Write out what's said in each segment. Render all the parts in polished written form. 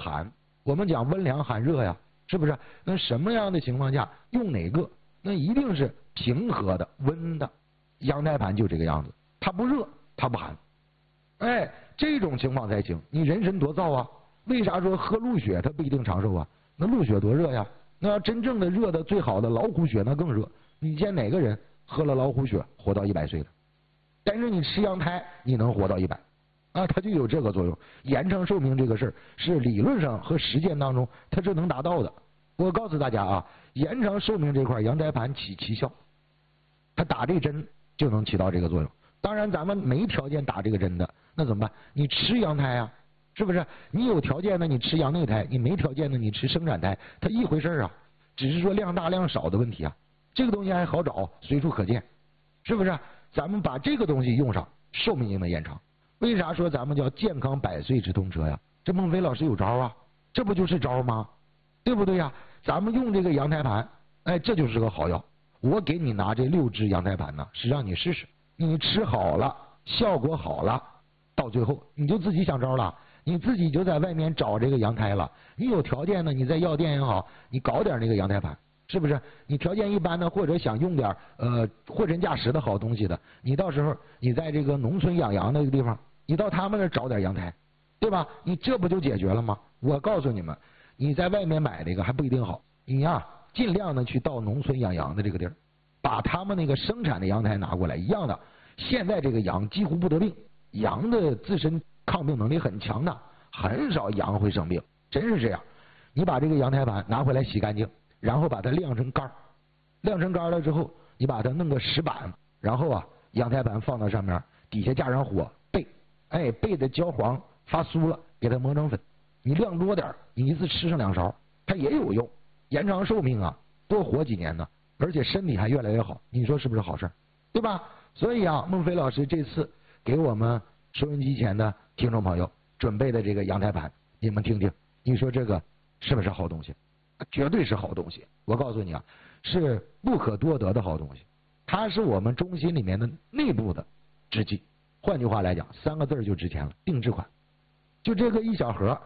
寒。我们讲温凉寒热呀，是不是？那什么样的情况下用哪个？那一定是平和的、温的。阳台盘就这个样子，它不热，它不寒。哎，这种情况才行。你人参多燥啊！为啥说喝鹿血它不一定长寿啊？那鹿血多热呀！那要真正的热的最好的老虎血那更热。你见哪个人喝了老虎血活到100岁的？但是你吃羊胎，你能活到100啊？它就有这个作用。延长寿命这个事儿是理论上和实践当中它是能达到的。我告诉大家啊，延长寿命这块羊胎盘起奇效，它打这针就能起到这个作用。当然咱们没条件打这个针的，那怎么办？你吃羊胎啊，是不是？你有条件的你吃羊内胎，你没条件的你吃生产胎，它一回事啊，只是说量大量少的问题啊。这个东西还好找，随处可见，是不是？咱们把这个东西用上，寿命就能延长。为啥说咱们叫健康100岁直通车呀？这孟非老师有招啊，这不就是招吗？对不对呀？咱们用这个羊胎盘，哎，这就是个好药。我给你拿这6支羊胎盘呢，是让你试试，你吃好了，效果好了，到最后你就自己想招了，你自己就在外面找这个羊胎了。你有条件呢，你在药店也好，你搞点那个羊胎盘，是不是？你条件一般的，或者想用点货真价实的好东西的，你到时候你在这个农村养羊那个地方，你到他们那找点羊胎，对吧？你这不就解决了吗？我告诉你们，你在外面买这个还不一定好，你呀尽量的去到农村养羊的这个地儿，把他们那个生产的羊胎拿过来，一样的。现在这个羊几乎不得病，羊的自身抗病能力很强的，很少羊会生病，真是这样。你把这个羊胎盘拿回来洗干净，然后把它晾成干，晾成干了之后，你把它弄个石板，然后啊羊胎盘放到上面，底下加上火焙，哎焙的焦黄发酥了，给它磨成粉。你量多点，你一次吃上2勺，它也有用，延长寿命啊，多活几年呢，而且身体还越来越好，你说是不是好事？对吧？所以啊，孟非老师这次给我们收音机前的听众朋友准备的这个羊胎盘，你们听听，你说这个是不是好东西？绝对是好东西。我告诉你啊，是不可多得的好东西，它是我们中心里面的内部的制剂。换句话来讲，3个字就值钱了，定制款。就这个1小盒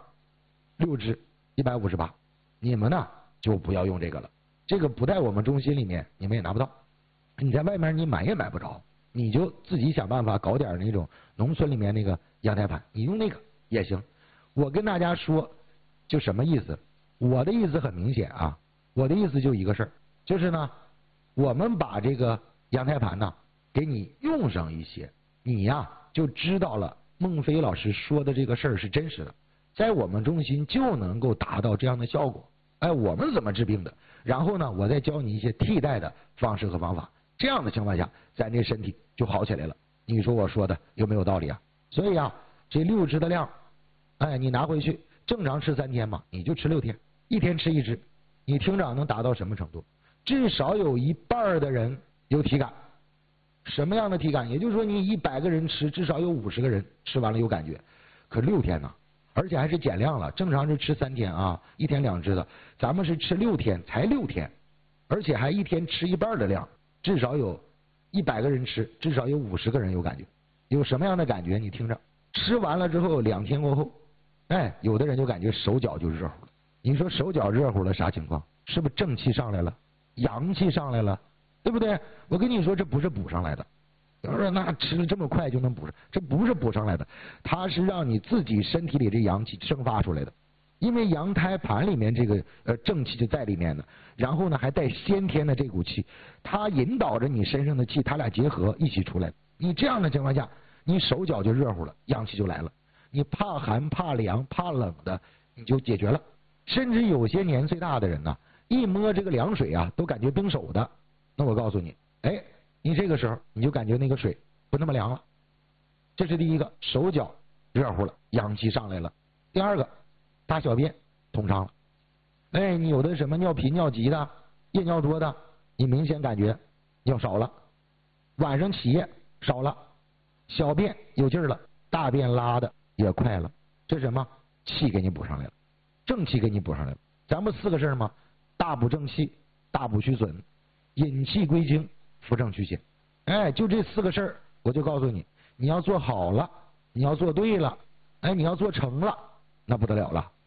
6支158，你们呢就不要用这个了，这个不在我们中心里面你们也拿不到，你在外面你买也买不着，你就自己想办法搞点那种农村里面那个羊胎盘，你用那个也行。我跟大家说就什么意思，我的意思很明显啊，我的意思就一个事儿，就是呢我们把这个羊胎盘呢给你用上一些，你呀就知道了孟非老师说的这个事儿是真实的，在我们中心就能够达到这样的效果。哎，我们怎么治病的？然后呢，我再教你一些替代的方式和方法。这样的情况下，咱这身体就好起来了。你说我说的有没有道理啊？所以啊，这6支的量，哎，你拿回去正常吃3天嘛，你就吃6天，1天吃1支。你听着能达到什么程度？至少有1半的人有体感。什么样的体感？也就是说，你100个人吃，至少有50个人吃完了有感觉。可6天呢？而且还是减量了，正常是吃3天啊，1天2支的，咱们是吃6天，才6天，而且还1天吃1半的量，至少有100个人吃，至少有50个人有感觉。有什么样的感觉？你听着，吃完了之后2天过后，哎，有的人就感觉手脚就热乎了。你说手脚热乎了啥情况？是不是正气上来了，阳气上来了，对不对？我跟你说，这不是补上来的。有人说那吃了这么快就能补上，这不是补上来的，它是让你自己身体里这阳气生发出来的。因为羊胎盘里面这个正气就在里面呢，然后呢还带先天的这股气，它引导着你身上的气，它俩结合一起出来。你这样的情况下，你手脚就热乎了，阳气就来了。你怕寒怕凉怕冷的，你就解决了。甚至有些年岁大的人呢，一摸这个凉水啊，都感觉冰手的。那我告诉你，哎，你这个时候你就感觉那个水不那么凉了。这是第一个，手脚热乎了，阳气上来了。第二个，大小便通畅了。哎，你有的什么尿频尿急的，夜尿多的，你明显感觉尿少了，晚上起夜少了，小便有劲儿了，大便拉的也快了。这是什么？气给你补上来了，正气给你补上来了。咱们4个事嘛，大补正气，大补虚损，引气归经，扶正祛邪。哎，就这4个事儿，我就告诉你，你要做好了，你要做对了，哎，你要做成了，那不得了了。